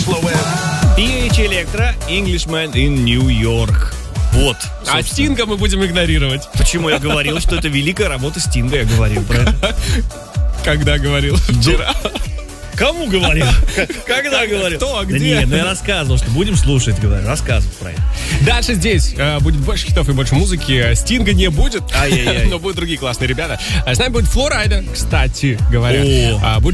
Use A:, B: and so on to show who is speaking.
A: PH Electro, Englishman in New York. Вот.
B: А Стинга мы будем игнорировать.
A: Почему я говорил, что это великая работа Стинга, я говорил про это.
B: Когда говорил? Вчера.
A: Кому говорил? Когда говорил?
B: Кто, где?
A: Да нет, ну я рассказывал, что будем слушать, говорю, рассказывал про это.
B: Дальше здесь будет больше хитов и больше музыки. Стинга не будет,
A: Ай-яй-яй.
B: но будут другие классные ребята. С нами будет Фло Райда, кстати говоря.
A: О.
B: Будет